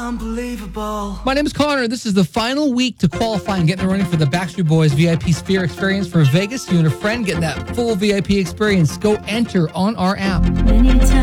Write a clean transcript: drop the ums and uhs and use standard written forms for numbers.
Unbelievable. My name is Connor. This is the final week to qualify and get in the running for the Backstreet Boys VIP Sphere experience for Vegas. You and a friend getting that full VIP experience. Go enter on our app.